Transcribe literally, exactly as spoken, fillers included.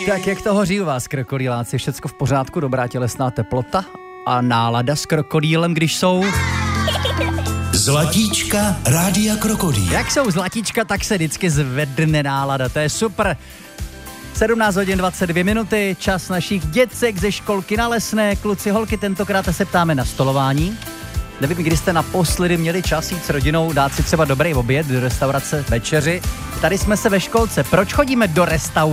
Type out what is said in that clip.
Tak jak to hoří u vás, krokodýláci? Všecko v pořádku, dobrá tělesná teplota a nálada s krokodýlem, když jsou... Zlatíčka Rádia Krokodýl. Jak jsou zlatíčka, tak se vždycky zvedne nálada, to je super. sedmnáct hodin dvacet dvě minuty, čas našich děcek ze školky na Lesné. Kluci, holky, tentokrát se ptáme na stolování. Nevím, kdy jste naposledy měli čas jít s rodinou, dát si třeba dobrý oběd do restaurace, večeři. Tady jsme se ve školce. Proč chodíme do restaurace?